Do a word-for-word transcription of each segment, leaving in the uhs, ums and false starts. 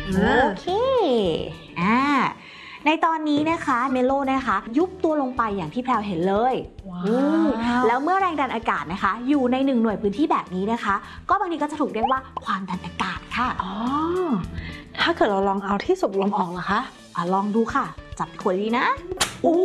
โอเคอ่าในตอนนี้นะคะเมโลนะคะยุบตัวลงไปอย่างที่แพรวเห็นเลยแล้วเมื่อแรงดันอากาศนะคะอยู่ในหนึ่งหน่วยพื้นที่แบบนี้นะคะก็บางทีก็จะถูกเรียกว่าความดันอากาศค่ะอ๋อถ้าเกิดเราลองเอาที่สูบลมออกล่ะคะอ่ะลองดูค่ะจับขวดดีนะโอ้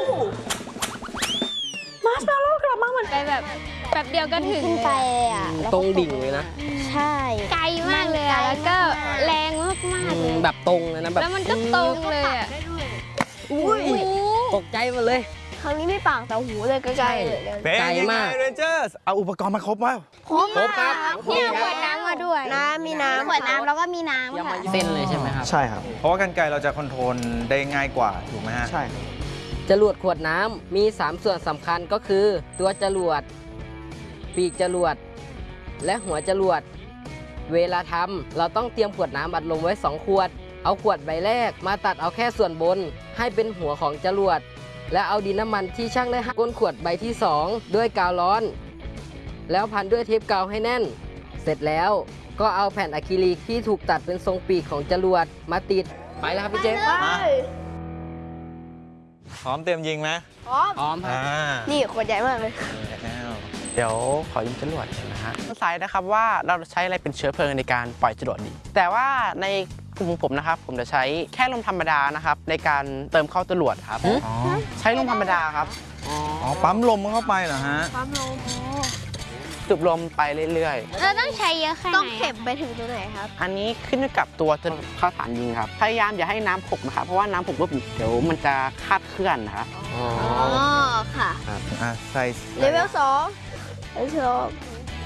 มาร์ชเมลโล่กลับมาเหมือนกันแบบแบบเดียวก็ถึงไปอ่ะตรงดิ่งเลยนะใช่ไกลมากเลยแล้วก็แรงมากๆเลยแบบตรงเลยนะแบบแล้วมันก็ตรงเลยอ่ะอุ้ยตกใจหมดเลยครั้งนี้ไม่ปากแต่หูเลยไกลๆเลยเป็นยังไงเรนเจอร์เอาอุปกรณ์มาครบไหมครบครับเนี่ยขวดน้ำมาด้วยน้ำมีน้ำขวดน้ำแล้วก็มีน้ำค่ะเส้นเลยใช่ไหมครับใช่ครับเพราะว่ากรรไกรเราจะคอนโทรลได้ง่ายกว่าถูกไหมฮะใช่จรวดขวดน้ำมีสามส่วนสำคัญก็คือตัวจรวดปีกจรวดและหัวจรวดเวลาทำเราต้องเตรียมขวดน้ำอัดลมไว้สองขวดเอาขวดใบแรกมาตัดเอาแค่ส่วนบนให้เป็นหัวของจรวดและเอาดินน้ำมันที่ช่างได้ให้ก้นขวดใบที่สองด้วยกาวร้อนแล้วพันด้วยเทปกาวให้แน่นเสร็จแล้วก็เอาแผ่นอะคริลิกที่ถูกตัดเป็นทรงปีกของจรวดมาติดไปแล้วครับพี่เจมส์พร้อมเตรียมยิงไหมพร้อมพร้อมครับนี่ขวดใหญ่มากเลยเดี๋ยวขอยิงจรวดนะฮะสงสัยนะครับว่าเราใช้อะไรเป็นเชื้อเพลิงในการปล่อยจรวดดีแต่ว่าในกลุ่มของผมนะครับผมจะใช้แค่ลมธรรมดานะครับในการเติมเข้าจรวดครับใช้ลมธรรมดาครับอ๋อปั๊มลมเข้าไปเหรอฮะปั๊มลมสูบลมไปเรื่อยๆเราต้องใช้เยอะแค่ไหนต้องเข็มไปถึงตัวไหนครับอันนี้ขึ้นอยู่กับตัวจรวดเข้าฐานยิงครับพยายามอย่าให้น้ำผกนะครับเพราะว่าน้ำผกปุ๊บเดี๋ยวมันจะคาดเคลื่อนนะครับอ๋อค่ะอ่ะใส่เลเวลสองเลเวลสอง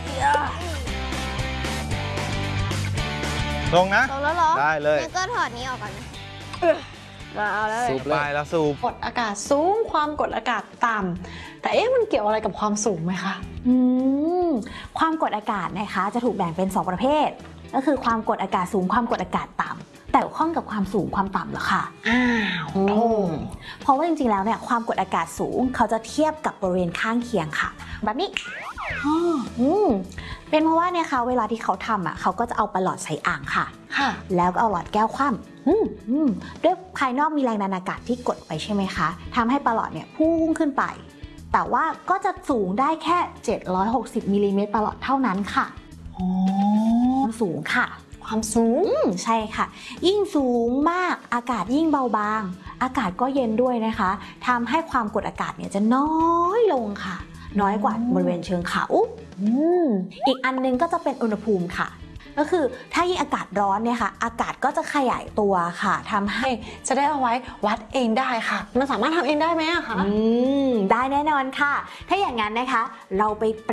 ลงนะลงแล้วเหรอได้เลยงั้นก็ถอดนี้ออกก่อนนะมาเอาแล้วสูบไปแล้วสูบกดอากาศสูงความกดอากาศต่ำแต่เอ๊ะมันเกี่ยวอะไรกับความสูงไหมคะอืมความกดอากาศนะคะจะถูกแบ่งเป็นสองประเภทก็คือความกดอากาศสูงความกดอากาศต่ำแต่เกี่ยวข้องกับความสูงความต่ำเหรอคะอ้าวโธ่เพราะว่าจริงๆแล้วเนี่ยความกดอากาศสูงเขาจะเทียบกับบริเวณข้างเคียงค่ะแบบนี้อืมเป็นเพราะว่าเนี่ยค่ะเวลาที่เขาทำอ่ะเขาก็จะเอาปลอดใส่อ่างค่ะค่ะแล้วก็เอาหลอดแก้วคว่ำอืมอืมด้วยภายนอกมีแรงดันอากาศที่กดไปใช่ไหมคะทำให้ปลอดเนี่ยพุ่งขึ้นไปแต่ว่าก็จะสูงได้แค่เจ็ดร้อยหกสิบมิลลิเมตรปลอดเท่านั้นค่ะอ๋อความสูงค่ะความสูงใช่ค่ะยิ่งสูงมากอากาศยิ่งเบาบางอากาศก็เย็นด้วยนะคะทำให้ความกดอากาศเนี่ยจะน้อยลงค่ะน้อยกว่าบริเวณเชิงเขาอีกอันนึงก็จะเป็นอุณหภูมิค่ะก็คือถ้ายิ่งอากาศร้อนเนี่ยค่ะอากาศก็จะขยายตัวค่ะทำให้จะได้เอาไว้วัดเองได้ค่ะมันสามารถทำเองได้ไหมคะอืมได้แน่นอนค่ะถ้าอย่างนั้นนะคะเราไป